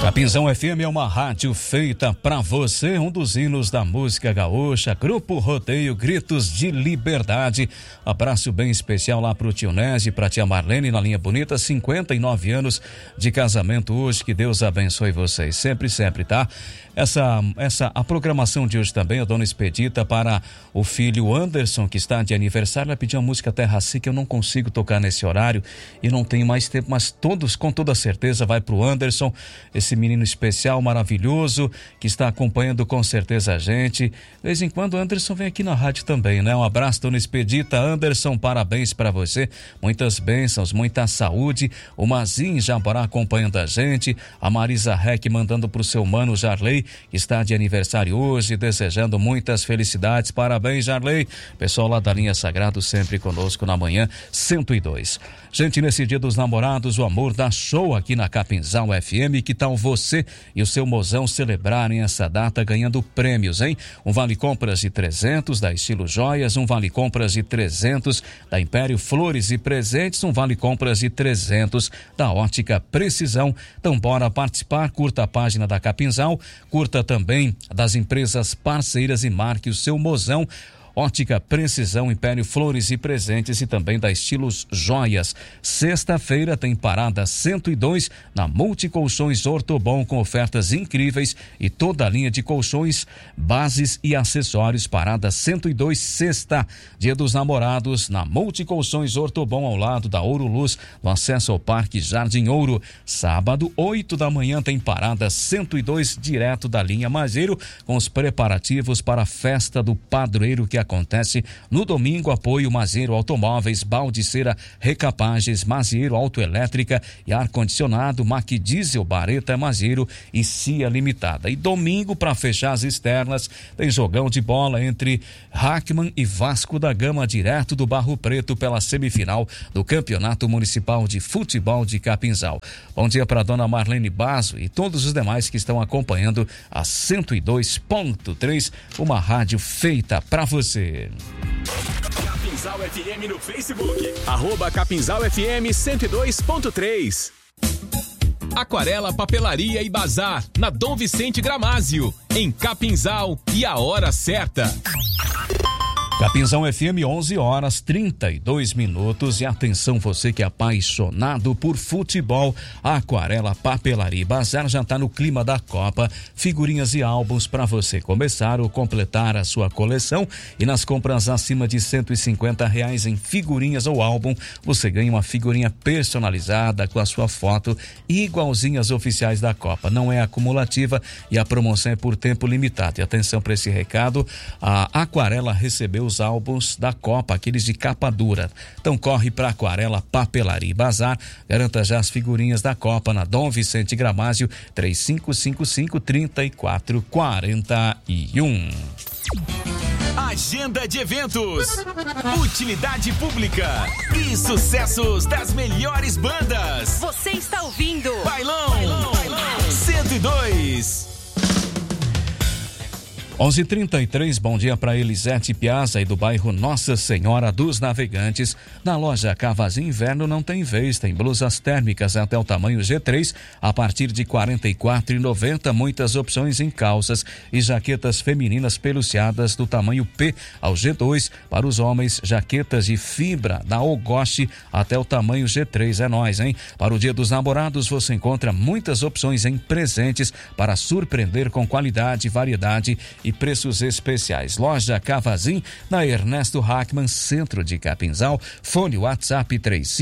Capinzão FM é uma rádio feita pra você, um dos hinos da música gaúcha, Grupo Rodeio, Gritos de Liberdade. Abraço bem especial lá pro tio Nézio e pra tia Marlene na linha bonita, 59 anos de casamento hoje, que Deus abençoe vocês, sempre, tá? A programação de hoje também, a dona Expedita, para o filho Anderson, que está de aniversário, ela pediu a música Terra Seca, eu não consigo tocar nesse horário e não tenho mais tempo, mas todos, com toda certeza, vai pro Anderson, esse menino especial, maravilhoso, que está acompanhando com certeza a gente. De vez em quando o Anderson vem aqui na rádio também, né? Um abraço, dona Expedita. Anderson, parabéns para você, muitas bênçãos, muita saúde. O Mazinho Jaborá acompanhando a gente, a Marisa Reck mandando pro seu mano Jarley, que está de aniversário hoje, desejando muitas felicidades. Parabéns, Jarley. Pessoal lá da linha Sagrado sempre conosco na manhã 102. Gente, nesse dia dos namorados, o amor dá show aqui na Capinzal FM. Que tal você e o seu mozão celebrarem essa data ganhando prêmios, hein? Um vale compras de 300 da Estilo Joias, um vale compras de 300 da Império Flores e Presentes, um vale compras de 300 da Ótica Precisão. Então bora participar, curta a página da Capinzal, curta também das empresas parceiras e marque o seu mozão. Ótica Precisão, Império Flores e Presentes e também da Estilos Joias. Sexta-feira tem parada 102 na Multicolchões Ortobon com ofertas incríveis e toda a linha de colchões, bases e acessórios. Parada 102, sexta, Dia dos Namorados, na Multicolchões Ortobon, ao lado da Ouro Luz, no acesso ao Parque Jardim Ouro. Sábado, 8 da manhã, tem parada 102, direto da linha Mazeiro, com os preparativos para a festa do padroeiro que acontece no domingo. Apoio Mazeiro Automóveis, Baldiceira Recapagens, Mazeiro Autoelétrica e Ar-Condicionado, Mac Diesel, Bareta Mazeiro e Cia Limitada. E domingo, para fechar as externas, tem jogão de bola entre Hackman e Vasco da Gama, direto do Barro Preto, pela semifinal do Campeonato Municipal de Futebol de Capinzal. Bom dia para dona Marlene Basso e todos os demais que estão acompanhando a 102.3, uma rádio feita para você. Capinzal FM no Facebook, @Capinzal FM 102.3. Aquarela, Papelaria e Bazar, na Dom Vicente Gramázio, em Capinzal, e a hora certa. Capinzão FM, 11h32. E atenção, você que é apaixonado por futebol, a Aquarela, Papelaria e Bazar já está no clima da Copa. Figurinhas e álbuns para você começar ou completar a sua coleção. E nas compras acima de R$150 em figurinhas ou álbum, você ganha uma figurinha personalizada com a sua foto, igualzinha às oficiais da Copa. Não é acumulativa e a promoção é por tempo limitado. E atenção para esse recado: a Aquarela recebeu os álbuns da Copa, aqueles de capa dura. Então corre para Aquarela, Papelaria e Bazar, garanta já as figurinhas da Copa na Dom Vicente Gramázio, 3555-3441. Agenda de eventos, utilidade pública e sucessos das melhores bandas. Você está ouvindo Bailão 102. 11h33, bom dia para Elisete Piazza e do bairro Nossa Senhora dos Navegantes. Na loja Cavazinho Inverno não tem vez, tem blusas térmicas até o tamanho G3 a partir de R$ 44,90, muitas opções em calças e jaquetas femininas peluciadas do tamanho P ao G2. Para os homens, jaquetas de fibra da Ogoshi até o tamanho G3, é nóis, hein? Para o Dia dos Namorados você encontra muitas opções em presentes para surpreender com qualidade, variedade e preços especiais. Loja Cavazin, na Ernesto Hackman, centro de Capinzal. Fone WhatsApp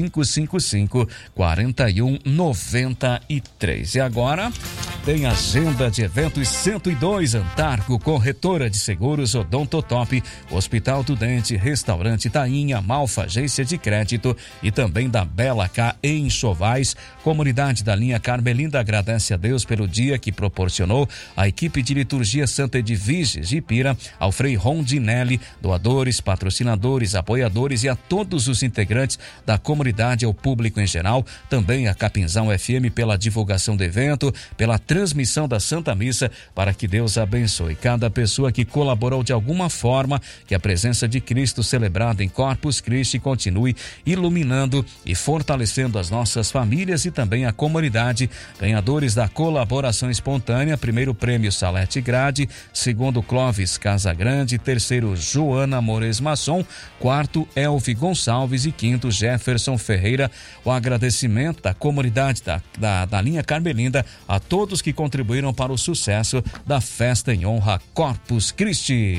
3555-4193. E agora tem agenda de eventos 102, Antarco, Corretora de Seguros Odontotop, Hospital do Dente, Restaurante Tainha, Malfa, Agência de Crédito e também da Bela K em Chovais. Comunidade da linha Carmelinda agradece a Deus pelo dia que proporcionou a equipe de liturgia Santa Edviges de Ipira, ao Frei Rondinelli, doadores, patrocinadores, apoiadores e a todos os integrantes da comunidade, ao público em geral, também a Capinzal FM pela divulgação do evento, pela transmissão da Santa Missa, para que Deus abençoe cada pessoa que colaborou de alguma forma, que a presença de Cristo celebrada em Corpus Christi continue iluminando e fortalecendo as nossas famílias e também a comunidade. Ganhadores da colaboração espontânea: primeiro prêmio Salete Grade, segundo Clóvis Casagrande, terceiro Joana Mores Masson, quarto Elvi Gonçalves e quinto Jefferson Ferreira. O agradecimento da comunidade da linha Carmelinda a todos que contribuíram para o sucesso da festa em honra a Corpus Christi.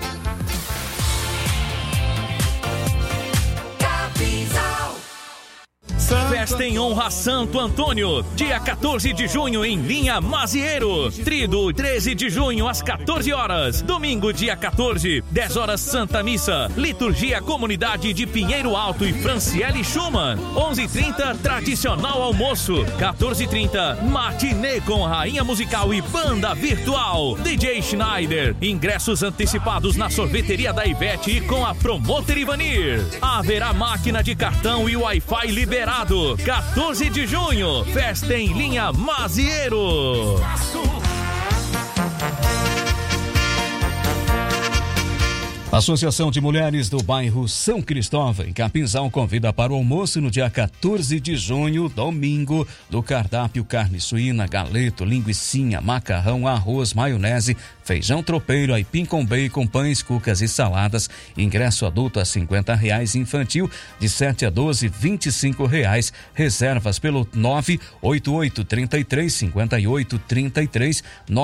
Festa em honra a Santo Antônio, dia 14 de junho em Linha Mazieiro. Tríduo, 13 de junho às 14 horas. Domingo, dia 14, 10 horas Santa Missa. Liturgia Comunidade de Pinheiro Alto e Franciele Schumann. 11h30, tradicional almoço. 14h30, matinê com rainha musical e banda virtual. DJ Schneider. Ingressos antecipados na sorveteria da Ivete e com a Promoter Ivanir. Haverá máquina de cartão e Wi-Fi liberado. 14 de junho, festa em Linha Mazieiro. Associação de Mulheres do Bairro São Cristóvão, em Capinzal, convida para o almoço no dia 14 de junho, domingo, do cardápio carne suína, galeto, linguicinha, macarrão, arroz, maionese, feijão tropeiro, aipim com bacon, pães, cucas e saladas. Ingresso adulto a R$50, infantil de 7 a 12, R$25. Reservas pelo 988-33-58-33,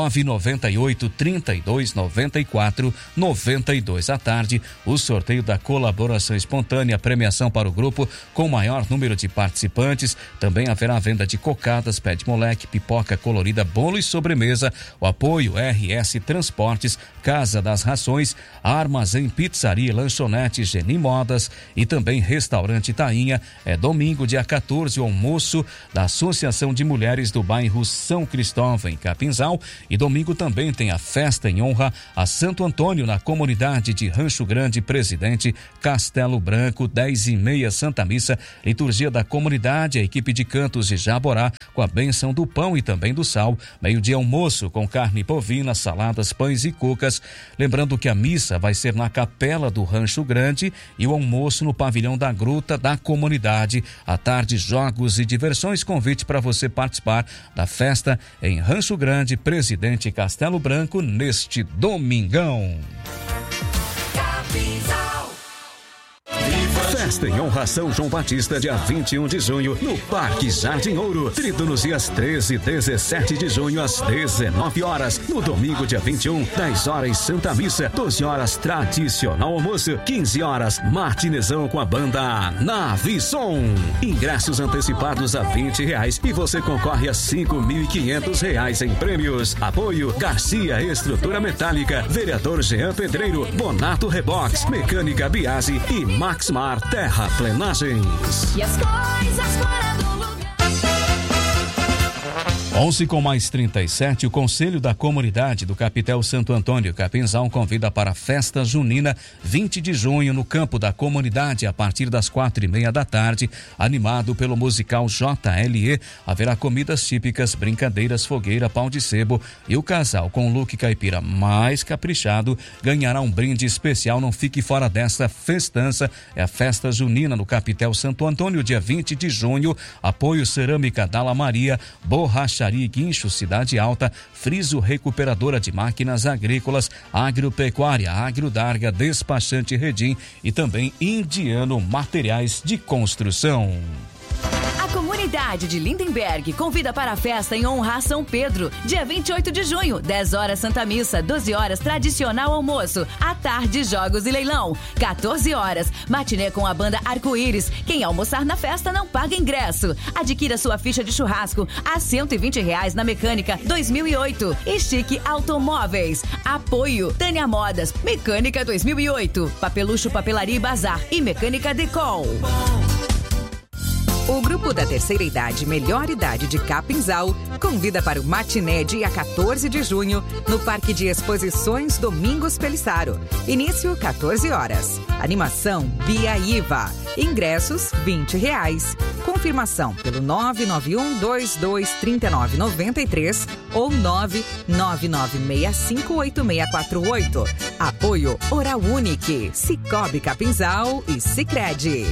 998-32-94-92. À tarde, o sorteio da colaboração espontânea, premiação para o grupo com maior número de participantes. Também haverá venda de cocadas, pé de moleque, pipoca colorida, bolo e sobremesa. O apoio RS Transportes, Casa das Rações, Armazém Pizzaria e Lanchonete Geni Modas e também Restaurante Tainha. É domingo, dia 14, o almoço da Associação de Mulheres do Bairro São Cristóvão, em Capinzal. E domingo também tem a festa em honra a Santo Antônio, na comunidade de Rancho Grande, Presidente Castelo Branco, 10h30, Santa Missa, liturgia da comunidade, a equipe de cantos de Jaborá, com a bênção do pão e também do sal. Meio-dia, almoço com carne bovina, saladas, pães e cucas. Lembrando que a missa vai ser na capela do Rancho Grande e o almoço no pavilhão da Gruta da comunidade. À tarde, jogos e diversões. Convite para você participar da festa em Rancho Grande, Presidente Castelo Branco, neste domingão. Festa em honra a São João Batista, dia 21 de junho, no Parque Jardim Ouro. Tríduo nos dias 13 e 17 de junho, às 19 horas. No domingo, dia 21, 10 horas, Santa Missa. 12 horas, tradicional almoço. 15 horas, matinezão com a banda Nave Som. Ingressos antecipados a R$20 e você concorre a R$5.500 em prêmios. Apoio Garcia Estrutura Metálica, Vereador Jean Pedreiro, Bonato Rebox, Mecânica Biase e Maxmar Terraplenagens. E as coisas fora do lugar. 11:37, o Conselho da Comunidade do Capitel Santo Antônio, Capinzal, convida para a festa junina, 20 de junho, no campo da comunidade, a partir das 4:30 da tarde, animado pelo musical JLE. Haverá comidas típicas, brincadeiras, fogueira, pau de sebo, e o casal com o look caipira mais caprichado ganhará um brinde especial. Não fique fora dessa festança. É a festa junina no Capitel Santo Antônio, dia 20 de junho. Apoio Cerâmica Dalla Maria, Borracharia e Guincho Cidade Alta, Friso Recuperadora de Máquinas Agrícolas, Agropecuária Agrodarga, Despachante Redim e também Indiano Materiais de Construção. A comunidade de Lindenberg convida para a festa em honra a São Pedro, dia 28 de junho, 10 horas Santa Missa, 12 horas tradicional almoço, à tarde jogos e leilão, 14 horas, matinê com a banda Arco-Íris. Quem almoçar na festa não paga ingresso. Adquira sua ficha de churrasco a R$120 na Mecânica 2008 e Chique Automóveis. Apoio Tânia Modas, Mecânica 2008, Papelucho Papelaria e Bazar e Mecânica Decol. O grupo da terceira idade, melhor idade de Capinzal, convida para o matiné dia 14 de junho no Parque de Exposições Domingos Pelissaro. Início 14 horas. Animação Bia Iva. Ingressos R$20. Confirmação pelo 991-223993 ou 999658648. Apoio Oral Unique, Cicobi Capinzal e Sicredi.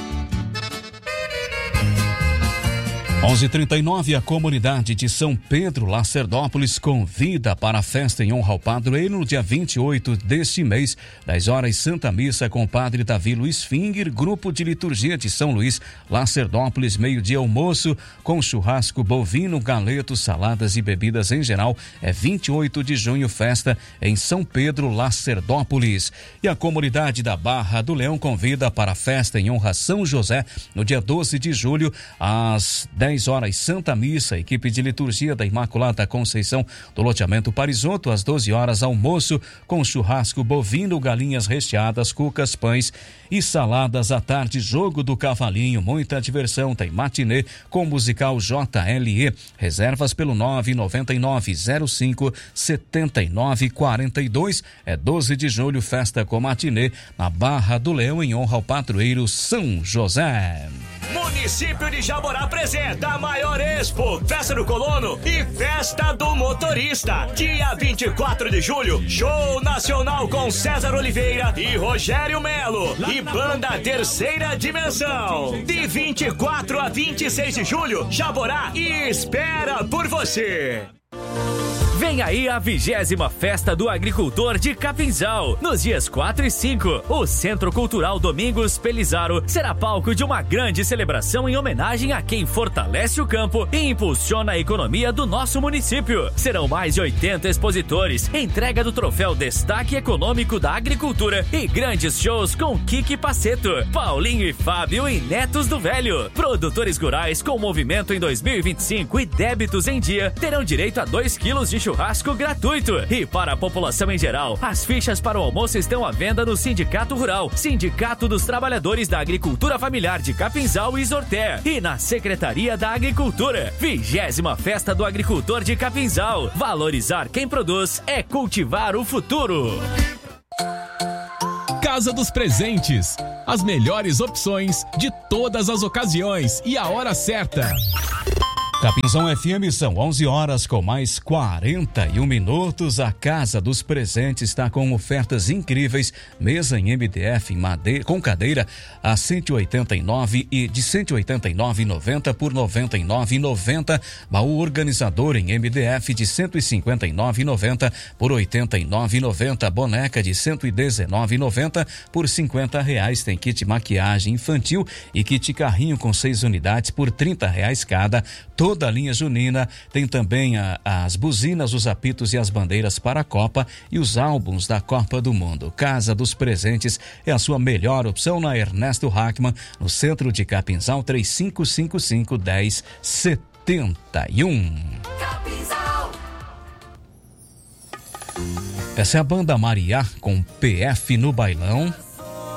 11h39, a comunidade de São Pedro, Lacerdópolis, convida para a festa em honra ao padroeiro no dia 28 deste mês, 10 horas, Santa Missa com o padre Davi Luiz Finger, grupo de liturgia de São Luís, Lacerdópolis, meio-dia almoço com churrasco bovino, galetos, saladas e bebidas em geral. É 28 de junho, festa em São Pedro, Lacerdópolis. E a comunidade da Barra do Leão convida para a festa em honra a São José no dia 12 de julho, às 10 horas, Santa Missa, equipe de liturgia da Imaculada Conceição do loteamento Parisotto, às 12 horas, almoço com churrasco bovino, galinhas recheadas, cucas, pães e saladas à tarde, jogo do cavalinho, muita diversão, tem matinê com musical JLE. Reservas pelo 999-05-7942. É 12 de julho, festa com matinê na Barra do Leão em honra ao padroeiro São José. Município de Jaborá apresenta a maior expo, Festa do Colono e Festa do Motorista. Dia 24 de julho, show nacional com César Oliveira e Rogério Melo e banda Terceira Dimensão. De 24 a 26 de julho, Jaborá espera por você. Vem aí a 20ª Festa do Agricultor de Capinzal. Nos dias 4 e 5, o Centro Cultural Domingos Pelissaro será palco de uma grande celebração em homenagem a quem fortalece o campo e impulsiona a economia do nosso município. Serão mais de 80 expositores, entrega do troféu Destaque Econômico da Agricultura e grandes shows com Kiki Paceto, Paulinho e Fábio e Netos do Velho. Produtores rurais com movimento em 2025 e débitos em dia terão direito a 2 quilos de churrasco gratuito. E para a população em geral, as fichas para o almoço estão à venda no Sindicato Rural, Sindicato dos Trabalhadores da Agricultura Familiar de Capinzal e Zorté, e na Secretaria da Agricultura. 20ª Festa do Agricultor de Capinzal. Valorizar quem produz é cultivar o futuro. Casa dos Presentes. As melhores opções de todas as ocasiões e a hora certa. Capinzal FM, são 11 horas com mais 41 minutos. A Casa dos Presentes está com ofertas incríveis. Mesa em MDF em madeira, com cadeira a 189 e de 189,90 por 99,90. Baú organizador em MDF de 159,90 por 89,90. Boneca de 119,90 por R$50. Tem kit maquiagem infantil e kit carrinho com 6 unidades por R$30 cada. Toda a linha junina. Tem também as buzinas, os apitos e as bandeiras para a Copa e os álbuns da Copa do Mundo. Casa dos Presentes é a sua melhor opção na Ernesto Hackman, no centro de Capinzal, 3555-1071. Essa é a banda Mariá com PF no Bailão.